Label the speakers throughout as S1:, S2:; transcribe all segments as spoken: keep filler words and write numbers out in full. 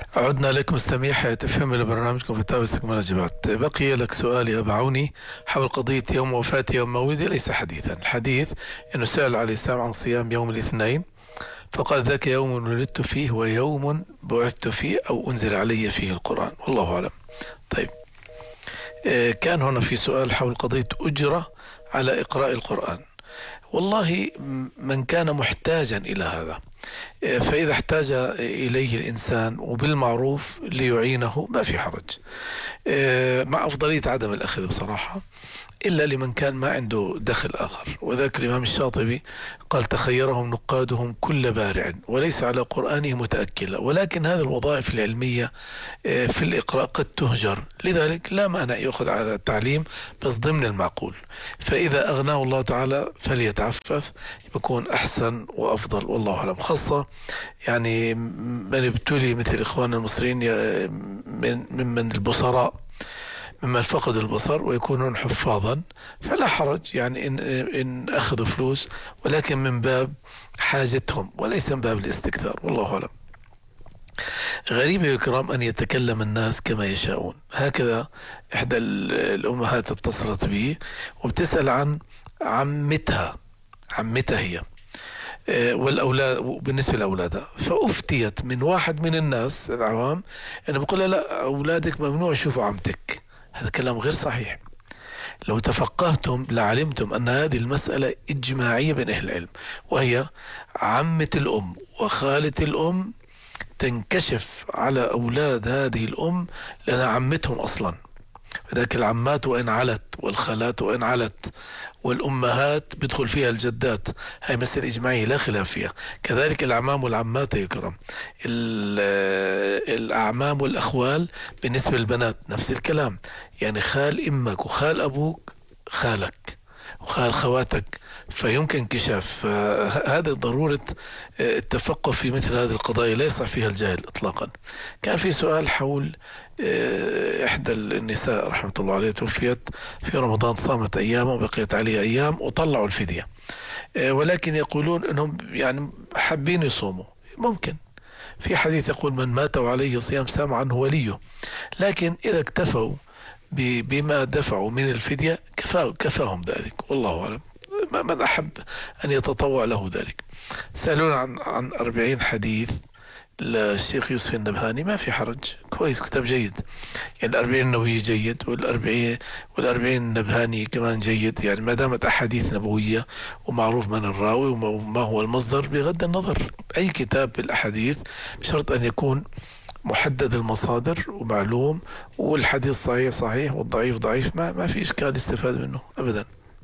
S1: عدنا لكم مستمعي حياة اف ام لبرنامجكم فتاوى استكمال الإجابات. بقي لك سؤال يا أبا عوني حول قضية يوم وفاتي يوم مولدي. ليس حديثا، الحديث أنه سأل عليه السلام عن صيام يوم الاثنين فقال ذاك يوم ولدت فيه ويوم بعثت فيه أو أنزل علي فيه القرآن، والله أعلم. طيب، آه، كان هنا في سؤال حول قضية أجرة على إقراء القرآن. والله من كان محتاجا إلى هذا، فإذا احتاج إليه الإنسان وبالمعروف ليعينه ما في حرج، مع أفضلية عدم الأخذ بصراحة، إلا لمن كان ما عنده دخل آخر. وذاك الإمام الشاطبي قال تخيرهم نقادهم كل بارع وليس على قرآنه متأكلا، ولكن هذه الوظائف العلمية في الإقراء قد تهجر، لذلك لا مانع يأخذ على التعليم بس ضمن المعقول. فإذا أغناه الله تعالى فليتعفف، يكون أحسن وأفضل، والله أعلم. خاصة يعني من ابتلي مثل إخواننا المصريين من ممن البصراء ممن فقدوا البصر ويكونون حفاظا، فلا حرج يعني إن, إن أخذوا فلوس، ولكن من باب حاجتهم وليس من باب الاستكثار، والله أعلم. غريب يا كرام أن يتكلم الناس كما يشاءون. هكذا إحدى الأمهات اتصلت بي وبتسأل عن عمتها عمتها هي والأولاد، بالنسبة لأولادها، فأفتيت من واحد من الناس العوام أنه بقول لها لا، أولادك ممنوع يشوفوا عمتك. هذا كلام غير صحيح. لو تفقهتم لعلمتم أن هذه المسألة إجماعية بين أهل العلم، وهي عمة الأم وخالة الأم تنكشف على أولاد هذه الأم لأنها عمتهم أصلا. ذاك العمات وإن علت والخالات وإن علت والأمهات بدخل فيها الجدات، هاي مسألة إجماعية لا خلاف فيها. كذلك الأعمام والعمات يكرم، الأعمام والأخوال بالنسبة للبنات نفس الكلام، يعني خال إمك وخال أبوك خالك وخال خواتك، فيمكن انكشاف. هذا ضرورة التفقه في مثل هذه القضايا، لا يصح فيها الجاهل إطلاقا. كان في سؤال حول إحدى النساء رحمة الله عليها، توفيت في رمضان، صامت أيام وبقيت عليها أيام وطلعوا الفدية، ولكن يقولون أنهم يعني حابين يصوموا. ممكن في حديث يقول من مات وعليه صيام سام عنه وليه، لكن إذا اكتفوا بما دفعوا من الفدية كفا كفاهم ذلك، والله أعلم. من أحب أن يتطوع له ذلك. سألون عن عن أربعين حديث للشيخ يوسف النبهاني، ما في حرج، كويس، كتاب جيد. يعني الأربعين النووي جيد، والأربعين والأربعين النبهاني كمان جيد، يعني ما دامت أحاديث نبوية ومعروف من الراوي وما هو المصدر، بغض النظر أي كتاب بالأحاديث بشرط أن يكون محدد المصادر ومعلوم، والحديث صحيح صحيح والضعيف ضعيف، ما ما في إشكال يستفاد منه أبدا.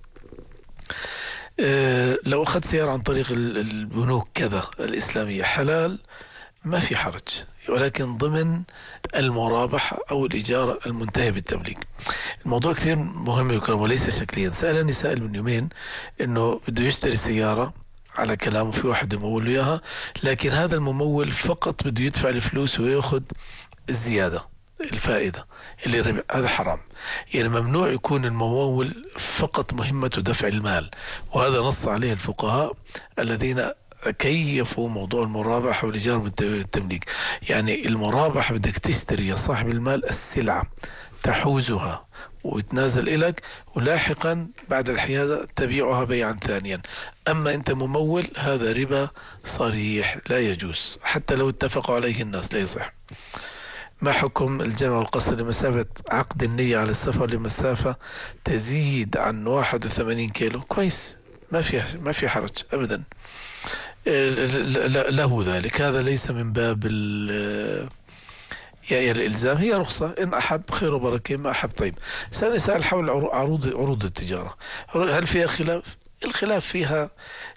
S1: أه لو أخذت سيارة عن طريق البنوك كذا الإسلامية حلال، ما في حرج، ولكن ضمن المرابحة أو الإجارة المنتهية بالتمليك. الموضوع كثير مهم يكرم وليس شكليا. سألني سائل من يومين إنه بده يشتري سيارة على كلامه، في واحد يمول إياها، لكن هذا الممول فقط بده يدفع الفلوس ويأخذ الزيادة الفائدة اللي ربح. هذا حرام، يعني ممنوع يكون الممول فقط مهمته دفع المال، وهذا نص عليه الفقهاء الذين كيفوا موضوع المرابحة والإيجار بالتمليك. يعني المرابحة بدك تشتري يا صاحب المال السلعة تحوزها ويتنازل إليك، ولاحقا بعد الحيازة تبيعها بيعا ثانيا. أما أنت ممول، هذا ربا صريح لا يجوز، حتى لو اتفقوا عليه الناس لا يصح. ما حكم الجمع والقصر لمسافة عقد النية على السفر لمسافة تزيد عن واحد وثمانين كيلو؟ كويس، ما في ما في حرج أبدا له ذلك. هذا ليس من باب يا الإلزام، هي رخصة، إن أحب خير وبركة، ما أحب. طيب، سألني سأل حول عروض عروض التجارة، هل فيها خلاف؟ الخلاف فيها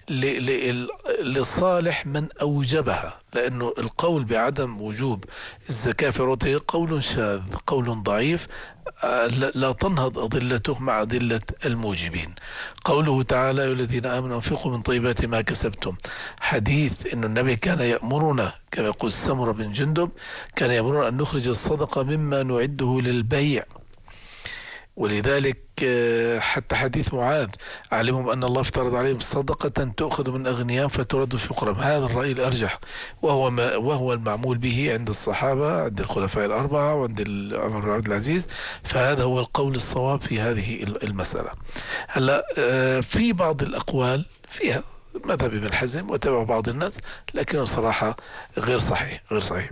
S1: لصالح من أوجبها، لأنه القول بعدم وجوب الزكاة في عروضه قول شاذ، قول ضعيف لا تنهض أضلته مع أدلة الموجبين. قوله تعالى يا الذين آمنوا أنفقوا من طيبات ما كسبتم، حديث إن النبي كان يأمرنا كما يقول سمرة بن جندب، كان يأمرنا أن نخرج الصدقة مما نعده للبيع. ولذلك حتى حديث معاذ: علمهم أن الله افترض عليهم صدقة تؤخذ من أغنياء فترد في فقراء. هذا الرأي الأرجح، وهو ما وهو المعمول به عند الصحابة، عند الخلفاء الأربعة، وعند عمر بن عبد العزيز. فهذا هو القول الصواب في هذه المسألة. هلا في بعض الأقوال فيها مذهب ابن حزم وتبع بعض الناس، لكنه صراحة غير صحيح غير صحيح.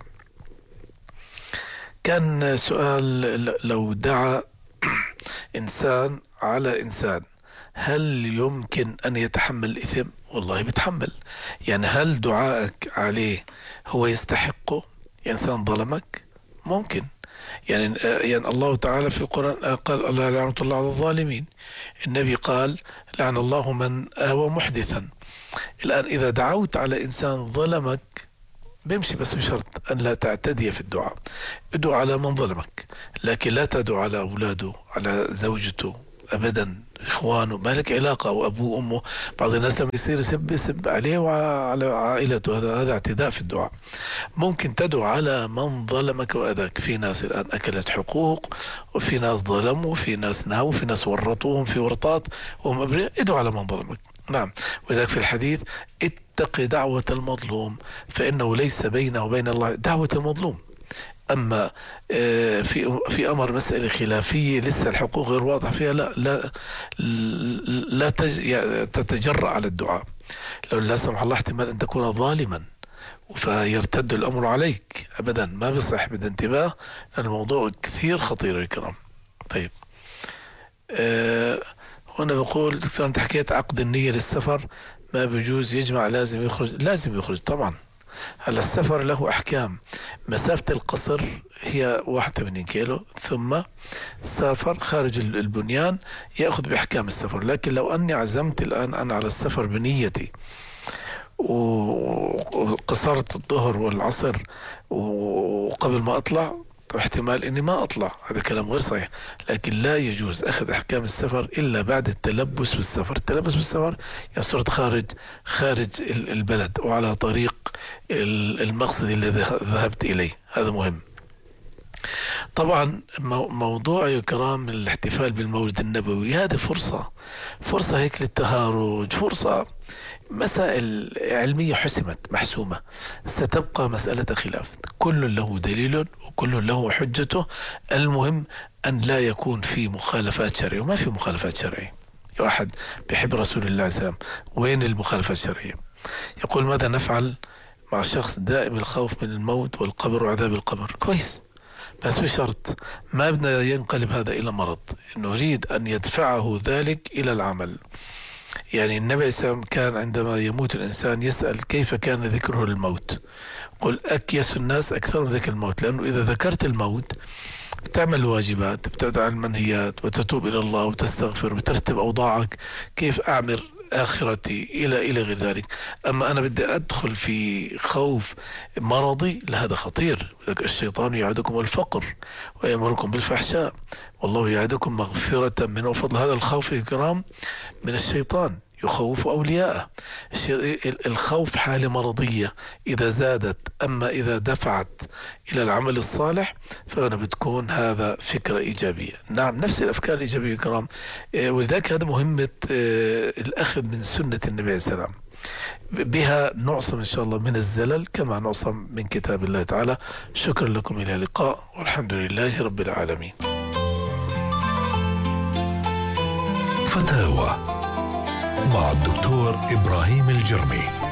S1: كان سؤال: لو دعا إنسان على إنسان هل يمكن أن يتحمل الإثم؟ والله بيتحمل. يعني هل دعائك عليه هو يستحقه؟ إنسان ظلمك ممكن، يعني يعني الله تعالى في القرآن قال: الله لعنة الله على الظالمين. النبي قال: لعن الله من آوى محدثا. الآن إذا دعوت على إنسان ظلمك بيمشي، بس بشرط أن لا تعتدي في الدعاء. ادعو على من ظلمك، لكن لا تدعو على أولاده، على زوجته أبدا، إخوانه، ما لك علاقة، أو أبوه أمه. بعض الناس لما يصير يسب يسب عليه وعلى عائلته، هذا هذا اعتداء في الدعاء. ممكن تدعو على من ظلمك وأذاك. في ناس الآن أكلت حقوق، وفي ناس ظلموا، وفي ناس نهوا، وفي ناس ورطوهم في ورطات وهم أبرياء. ادعو على من ظلمك. نعم. وذلك في الحديث: اتق دعوة المظلوم فإنه ليس بينه وبين الله دعوة المظلوم. أما في في أمر مسألة خلافية لسه الحقوق غير واضحة فيها، لا لا لا تتجرأ على الدعاء، لو لا سمح الله احتمال أن تكون ظالما فيرتد الأمر عليك. أبدا ما بصح، بدأ انتباه، لأن الموضوع كثير خطير يا كرام. طيب أه هنا بقول: دكتور أنت حكيت عقد النية للسفر ما بيجوز يجمع، لازم يخرج. لازم يخرج طبعا. هلا السفر له أحكام. مسافة القصر هي واحد وثمانين كيلو، ثم سافر خارج البنيان يأخذ بأحكام السفر. لكن لو أني عزمت الآن أنا على السفر بنيتي وقصرت الظهر والعصر وقبل ما أطلع، احتمال اني ما اطلع، هذا كلام غير صحيح. لكن لا يجوز اخذ احكام السفر الا بعد التلبس بالسفر. التلبس بالسفر يعني صرت خارج خارج البلد وعلى طريق المقصد الذي ذهبت اليه. هذا مهم. طبعا موضوع يا كرام الاحتفال بالمولد النبوي هذه فرصة فرصة هيك للتهارج، فرصة مسائل علمية حسمت محسومة، ستبقى مسألة خلاف. كل له دليل وكل له حجته. المهم أن لا يكون في مخالفات شرعية، وما في مخالفات شرعية. واحد بيحب رسول الله عليه السلام، وين المخالفات الشرعية؟ يقول: ماذا نفعل مع شخص دائم الخوف من الموت والقبر وعذاب القبر؟ كويس، بس بشرط ما بدنا ينقلب هذا إلى مرض، إنه يريد أن يدفعه ذلك إلى العمل. يعني النبي صلى الله عليه وسلم كان عندما يموت الإنسان يسأل: كيف كان ذكره للموت؟ قل: أكيس الناس أكثر من ذكر الموت. لأنه إذا ذكرت الموت بتعمل الواجبات، بتبعد عن المنهيات، وتتوب إلى الله وتستغفر وترتب أوضاعك، كيف أعمر آخرتي إلى إلى غير ذلك. أما أنا بدي أدخل في خوف مرضي، لهذا خطير. الشيطان يعدكم الفقر ويأمركم بالفحشاء والله يعدكم مغفرة منه وفضل. هذا الخوف يا كرام من الشيطان، يخوف أولياءه. الخوف حالة مرضية إذا زادت، أما إذا دفعت إلى العمل الصالح فأنا بتكون هذا فكرة إيجابية. نعم، نفس الأفكار الإيجابية يا كرام. ولذلك هذا مهمة الأخذ من سنة النبي عليه السلام، بها نعصم إن شاء الله من الزلل كما نعصم من كتاب الله تعالى. شكرا لكم، إلى اللقاء والحمد لله رب العالمين.
S2: فتاوى مع الدكتور إبراهيم الجرمي.